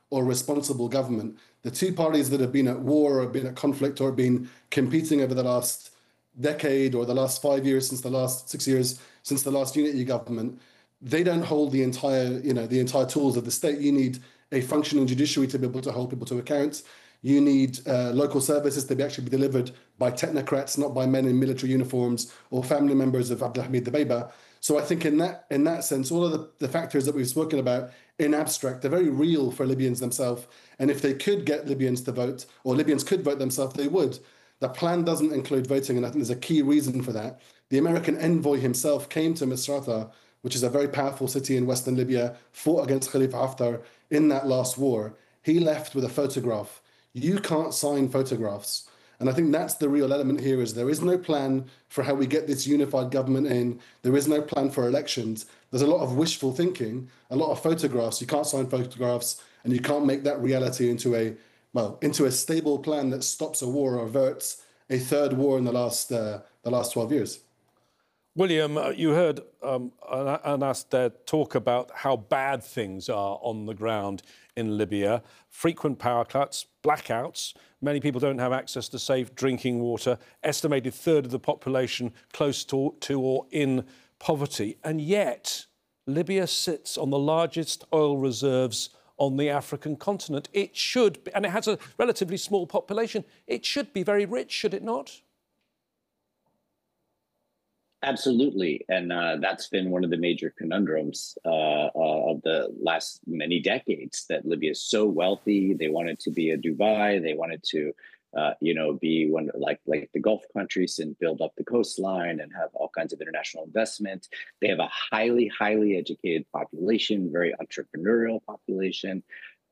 or responsible government. The two parties that have been at war or been at conflict or been competing over the last decade or the last 5 years, since the last 6 years, since the last unity government, they don't hold the entire tools of the state. You need a functioning judiciary to be able to hold people to account. You need local services to actually be delivered by technocrats, not by men in military uniforms or family members of Abdelhamid Dbeibeh. So I think in that sense, all of the factors that we've spoken about in abstract are very real for Libyans themselves. And if they could get Libyans to vote, or Libyans could vote themselves, they would. The plan doesn't include voting, and I think there's a key reason for that. The American envoy himself came to Misrata, which is a very powerful city in Western Libya, fought against Khalifa Haftar in that last war. He left with a photograph. You can't sign photographs. And I think that's the real element here, is there is no plan for how we get this unified government in. There is no plan for elections. There's a lot of wishful thinking, a lot of photographs. You can't sign photographs, and you can't make that reality into a stable plan that stops a war or averts a third war in the last 12 years. William, you heard Anas there talk about how bad things are on the ground in Libya. Frequent power cuts, blackouts. Many people don't have access to safe drinking water. Estimated third of the population close to or in poverty. And yet, Libya sits on the largest oil reserves on the African continent. It should be, and it has a relatively small population. It should be very rich, should it not? Absolutely. And that's been one of the major conundrums of the last many decades, that Libya is so wealthy. They wanted to be a Dubai. They wanted to, be one like the Gulf countries and build up the coastline and have all kinds of international investment. They have a highly, highly educated population, very entrepreneurial population.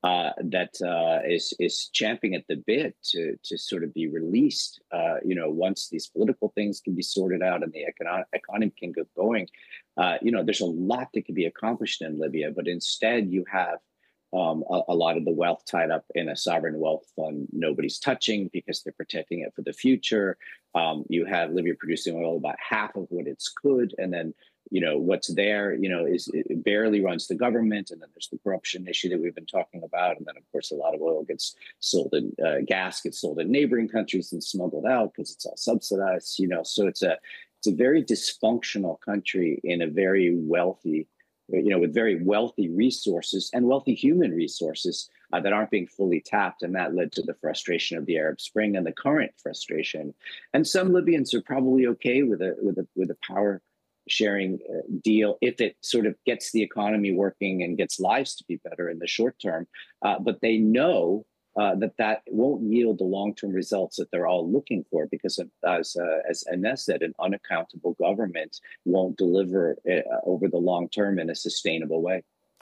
That is champing at the bit to sort of be released, once these political things can be sorted out and the economy can get going. There's a lot that can be accomplished in Libya, but instead you have a lot of the wealth tied up in a sovereign wealth fund nobody's touching because they're protecting it for the future. You have Libya producing oil about half of what it's could, and then what's there, it barely runs the government. And then there's the corruption issue that we've been talking about. And then, of course, a lot of oil gets sold in gas gets sold in neighboring countries and smuggled out because it's all subsidized, So it's a very dysfunctional country in a very wealthy, with very wealthy resources and wealthy human resources that aren't being fully tapped. And that led to the frustration of the Arab Spring and the current frustration. And some Libyans are probably okay with a power sharing deal if it sort of gets the economy working and gets lives to be better in the short term. But they know that won't yield the long-term results that they're all looking for, because as Anas said, an unaccountable government won't deliver over the long term in a sustainable way.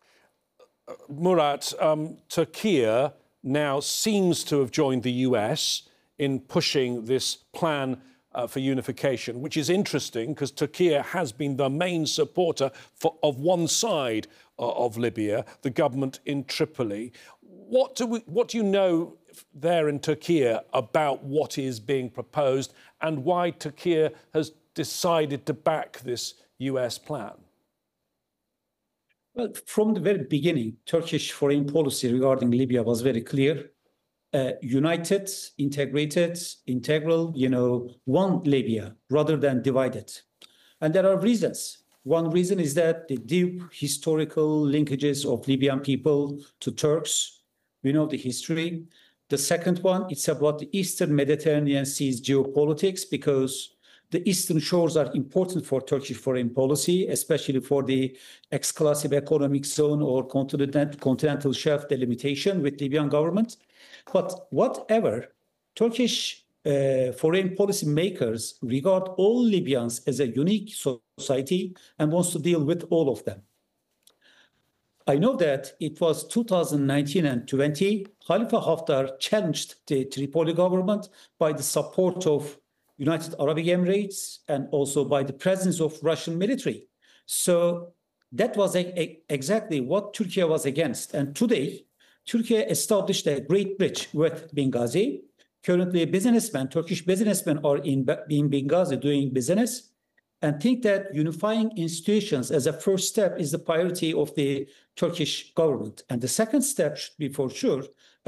Murat, Turkey now seems to have joined the US in pushing this plan for unification, which is interesting because Turkey has been the main supporter of one side of Libya, the government in Tripoli. What do you know there in Turkey about what is being proposed and why Turkey has decided to back this US plan? Well, from the very beginning, Turkish foreign policy regarding Libya was very clear. United, integrated, integral, one Libya rather than divided. And there are reasons. One reason is that the deep historical linkages of Libyan people to Turks. We know the history. The second one, it's about the Eastern Mediterranean Sea's geopolitics, because the eastern shores are important for Turkish foreign policy, especially for the exclusive economic zone or continental shelf delimitation with Libyan government. But whatever, Turkish foreign policy makers regard all Libyans as a unique society and wants to deal with all of them. I know that it was 2019 and 20, Khalifa Haftar challenged the Tripoli government by the support of United Arab Emirates and also by the presence of Russian military. So that was exactly what Turkey was against. And today, Turkey established a great bridge with Benghazi. Currently, Turkish businessmen are in Benghazi doing business. and think that unifying institutions as a first step is the priority of the Turkish government. And the second step should be, for sure,